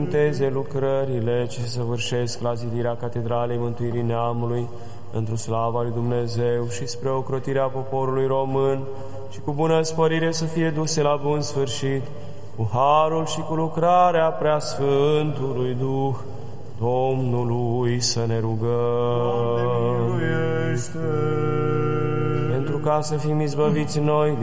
binecuvânteze lucrările ce se săvârșesc la zidirea Catedralei Mântuirii Neamului, într-o slava lui Dumnezeu și spre ocrotirea poporului român, și cu bună sporire să fie duse la bun sfârșit, cu harul și cu lucrarea Preasfântului Duh, Domnului să ne rugăm. Doamne, miluiește! Pentru ca să fim izbăviți noi